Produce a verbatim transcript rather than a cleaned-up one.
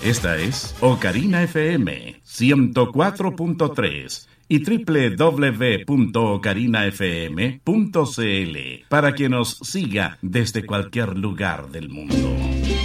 Esta es Ocarina F M ciento cuatro punto tres y doble u doble u doble u punto ocarina f m punto c l para que nos siga desde cualquier lugar del mundo.